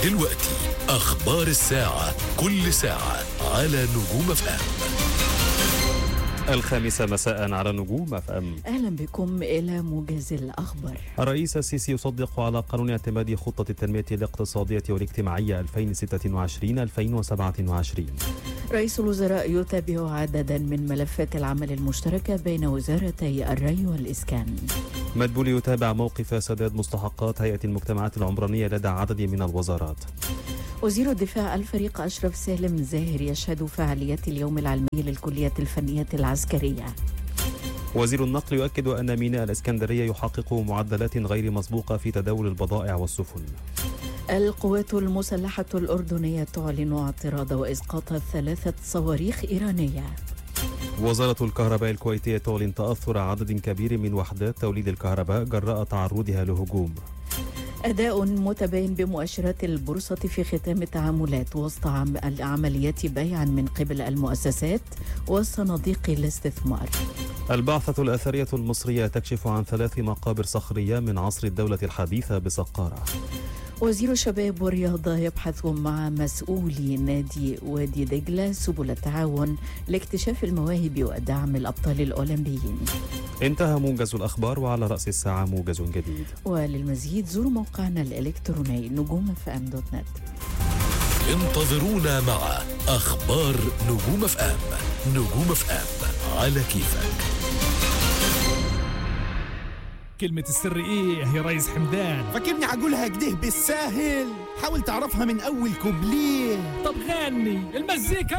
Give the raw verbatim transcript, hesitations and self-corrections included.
دلوقتي أخبار الساعة، كل ساعة على نجوم اف ام. الخامسة مساء على نجوم اف ام. أهلا بكم إلى موجز الأخبار. الرئيس السيسي يصدق على قانون اعتماد خطة التنمية الاقتصادية والاجتماعية ألفين وستة وعشرين ألفين وسبعة وعشرين. رئيس الوزراء يتابع عددا من ملفات العمل المشتركة بين وزارتي الري والإسكان. مدبولي يتابع موقف سداد مستحقات هيئة المجتمعات العمرانية لدى عدد من الوزارات. وزير الدفاع الفريق أشرف سالم زاهر يشهد فعاليات اليوم العلمي للكلية الفنية العسكرية. وزير النقل يؤكد أن ميناء الإسكندرية يحقق معدلات غير مسبوقة في تداول البضائع والسفن. القوات المسلحة الأردنية تعلن اعتراض وإسقاط ثلاثة صواريخ إيرانية. وزارة الكهرباء الكويتية تعلن تأثر عدد كبير من وحدات توليد الكهرباء جراء تعرضها لهجوم. أداء متباين بمؤشرات البورصة في ختام التعاملات وسط عمليات بيع من قبل المؤسسات وصناديق الاستثمار. البعثة الأثرية المصرية تكشف عن ثلاث مقابر صخرية من عصر الدولة الحديثة بسقارة. وزير الشباب والرياضة يبحث مع مسؤولي نادي وادي دجلة سبل التعاون لاكتشاف المواهب ودعم الأبطال الأولمبيين. انتهى موجز الأخبار، وعلى رأس الساعة موجز جديد. وللمزيد زوروا موقعنا الإلكتروني نجوم اف ام دوت نت. انتظرونا مع أخبار نجوم اف ام. نجوم اف ام على كيفك. كلمة السر ايه يا ريس حمدان؟ فاكرني عقولها كده بالساهل؟ حاول تعرفها من اول كوبليه. طب غني المزيكا.